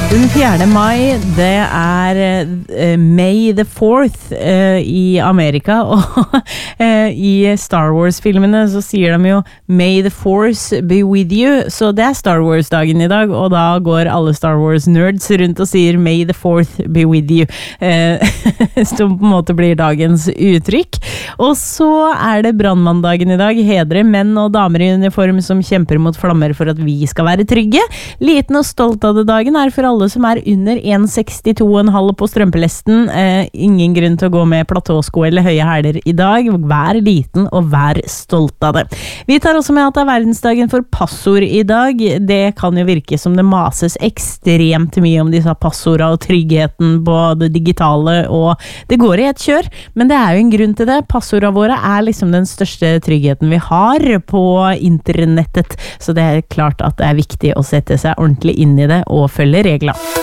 Den 4. mai, det May the 4th I Amerika, og I Star Wars-filmene så sier de jo May the Force be with you, så det Star Wars-dagen I dag, og da går alle Star Wars-nerds rundt og sier May the 4th be with you, som på en måte blir dagens uttrykk. Og så det brandmanndagen I dag, hedre menn og damer I uniform som kjemper mot flammer for at vi skal være trygge. Liten og stolt av det dagen for alle som under 1,62,5 på strømpelesten. Ingen grunn til å gå med platåsko eller høye hæler I dag. Vær liten og vær stolt av det. Vi tar også med at det verdensdagen for passord I dag. Det kan jo virke som det mases ekstremt mye om disse passordene og tryggheten på det digitale, og det går I et kjør, men det jo en grunn til det. Passordene våre liksom den største tryggheten vi har på internettet, så det klart at det viktig å sette seg ordentlig inn I det og følge regler.